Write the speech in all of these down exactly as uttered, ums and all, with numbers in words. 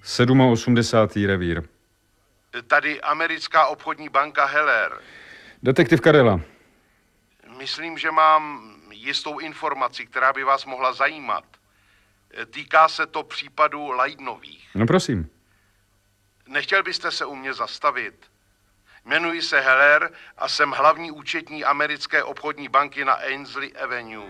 osmdesátý sedmý revír. Tady americká obchodní banka Heller. Detektiv Karela. Myslím, že mám jistou informaci, která by vás mohla zajímat. Týká se to případu Leidnových. No prosím. Nechtěl byste se u mě zastavit? Jmenuji se Heller a jsem hlavní účetní americké obchodní banky na Ainsley Avenue.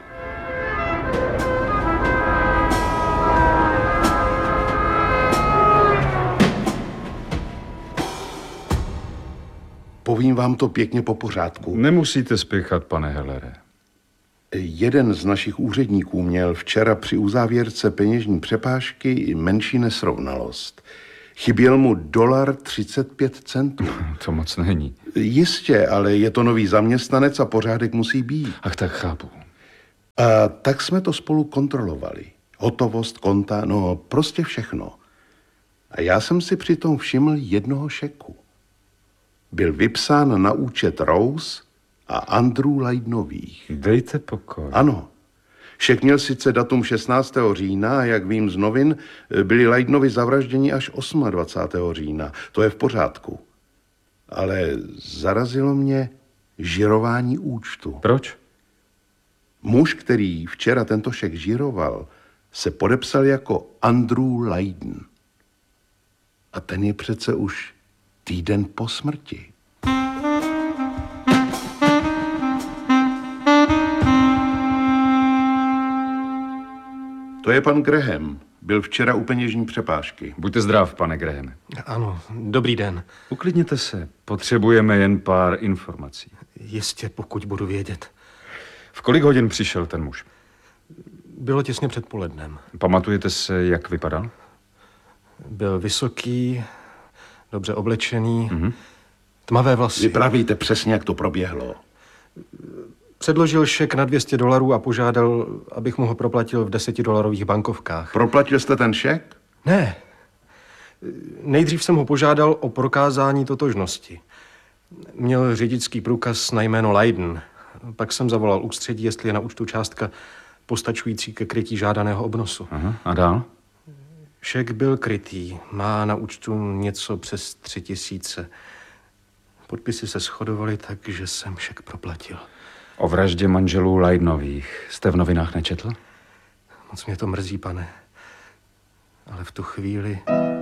Povím vám to pěkně po pořádku. Nemusíte spěchat, pane Hellere. Jeden z našich úředníků měl včera při uzávěrce peněžní přepážky menší nesrovnalost. Chyběl mu dolar třicet pět centů. To moc není. Jistě, ale je to nový zaměstnanec a pořádek musí být. Ach, tak chápu. A tak jsme to spolu kontrolovali. Hotovost, konta, no prostě všechno. A já jsem si přitom všiml jednoho šeku. Byl vypsán na účet Rose a Andrew Leidnových. Dejte pokoj. Ano. Šek měl sice datum šestnáctého října a jak vím z novin, byli Leidnovi zavražděni až dvacátého osmého října. To je v pořádku. Ale zarazilo mě žirování účtu. Proč? Muž, který včera tento šek žiroval, se podepsal jako Andrew Leiden. A ten je přece už týden po smrti. To je pan Graham. Byl včera u peněžní přepážky. Buďte zdrav, pane Grahame. Ano, dobrý den. Uklidněte se. Potřebujeme jen pár informací. Jistě, pokud budu vědět. V kolik hodin přišel ten muž? Bylo těsně před polednem. Pamatujete se, jak vypadal? Byl vysoký, dobře oblečený, Mm-hmm. tmavé vlasy. Vyprávíte přesně, jak to proběhlo. Předložil šek na dvě stě dolarů a požádal, abych mu ho proplatil v desetidolarových bankovkách. Proplatil jste ten šek? Ne. Nejdřív jsem ho požádal o prokázání totožnosti. Měl řidičský průkaz na jméno Leiden. Pak jsem zavolal ústředí, jestli je na účtu částka postačující ke krytí žádaného obnosu. Aha, a dál? Šek byl krytý. Má na účtu něco přes tři tisíce. Podpisy se shodovaly tak, že jsem šek proplatil. O vraždě manželů Leidnových jste v novinách nečetl? Moc mě to mrzí, pane. Ale v tu chvíli